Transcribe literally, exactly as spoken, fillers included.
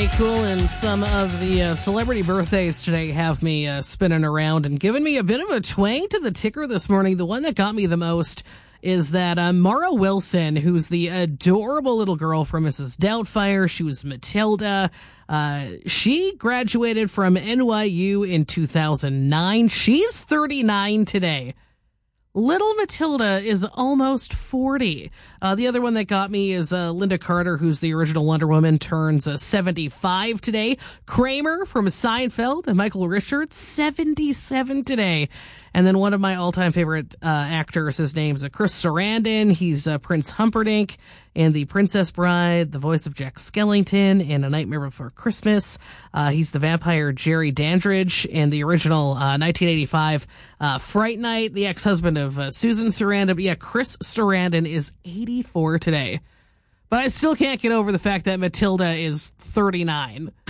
pretty cool, and some of the uh, celebrity birthdays today have me uh, spinning around and giving me a bit of a twang to the ticker this morning. The one that got me the most is that uh, Mara Wilson, who's the adorable little girl from Missus Doubtfire. She was Matilda. Uh, she graduated from N Y U in two thousand nine. She's thirty-nine today. Little Matilda is almost forty. Uh, the other one that got me is uh, Linda Carter, who's the original Wonder Woman, turns uh, seventy-five today. Kramer from Seinfeld and Michael Richards, seventy-seven today. And then one of my all-time favorite uh, actors, his name's uh, Chris Sarandon. He's uh, Prince Humperdinck in The Princess Bride, the voice of Jack Skellington in A Nightmare Before Christmas. Uh, he's the vampire Jerry Dandridge in the original uh, nineteen eighty-five uh, Fright Night, the ex-husband of uh, Susan Sarandon. But yeah, Chris Sarandon is eighty-four today. But I still can't get over the fact that Matilda is thirty-nine.